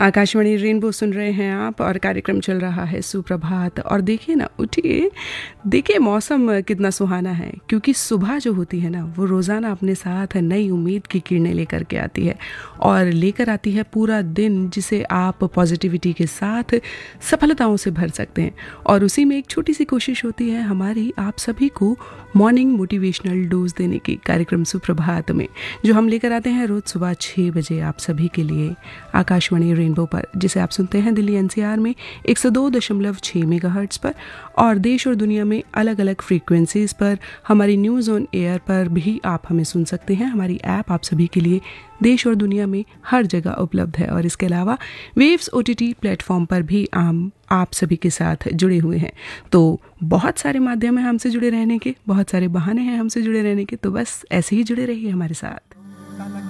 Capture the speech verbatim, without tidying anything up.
Akashvani rainbow सुन रहे हैं आप और कार्यक्रम चल रहा है सुप्रभात। और देखिए ना, उठिए, देखिए मौसम कितना सुहाना है, क्योंकि सुबह जो होती है ना वो रोज़ाना अपने साथ नई उम्मीद की किरणें लेकर के आती है और लेकर आती है पूरा दिन, जिसे आप पॉजिटिविटी के साथ सफलताओं से भर सकते हैं। और उसी में एक छोटी सी कोशिश होती है हमारी आप सभी को मॉर्निंग मोटिवेशनल डोज देने की, कार्यक्रम सुप्रभात में, जो हम लेकर आते हैं रोज़ सुबह छः बजे आप सभी के लिए आकाशवाणी रेनबो पर, जिसे आप सुनते हैं दिल्ली एनसीआर में एक सौ दो दशमलव छः मेगाहर्ट्ज़ पर और देश और दुनिया में अलग अलग फ्रीक्वेंसीज़ पर। हमारी न्यूज़ ऑन एयर पर भी आप हमें सुन सकते हैं। हमारी ऐप आप सभी के लिए देश और दुनिया में हर जगह उपलब्ध है। और इसके अलावा वेव्स ओटीटी प्लेटफॉर्म पर भी हम आप सभी के साथ जुड़े हुए हैं। तो बहुत सारे माध्यम हैं हमसे जुड़े रहने के, बहुत सारे बहाने हैं हमसे जुड़े रहने के, तो बस ऐसे ही जुड़े रहिए हमारे साथ।